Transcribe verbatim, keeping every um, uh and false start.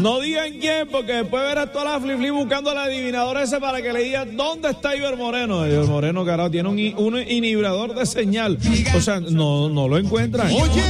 No digan quién, porque después verás toda la flip flip buscando al adivinador ese para que le diga dónde está Iber Moreno. Iber Moreno, carajo, tiene un, un inhibidor de señal. O sea, no, no lo encuentran. Oye.